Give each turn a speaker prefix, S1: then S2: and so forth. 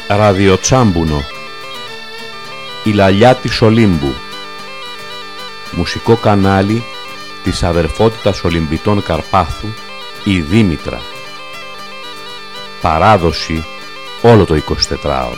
S1: Ραδιοτσάμπουνο. Η Λαλιά της Ολύμπου. Μουσικό κανάλι της αδερφότητας Ολυμπητών Καρπάθου, η Δήμητρα. Παράδοση όλο το 24ωρο.